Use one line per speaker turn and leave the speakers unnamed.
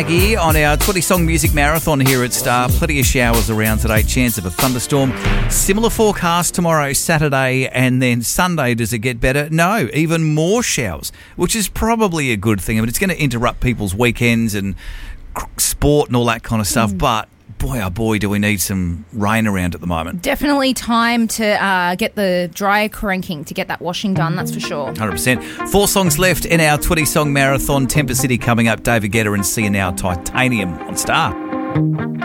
Here on our 20-song music marathon here at Star. Plenty of showers around today. Chance of a thunderstorm. Similar forecast tomorrow, Saturday, and then Sunday. Does it get better? No, even more showers, which is probably a good thing. I mean, it's going to interrupt people's weekends and sport and all that kind of stuff, but boy, oh boy, do we need some rain around at the moment.
Definitely time to get the dryer cranking to get that washing done, that's for sure.
100%. 4 songs left in our 20-song marathon. Temper City coming up. David Guetta and See You Now Titanium on Star.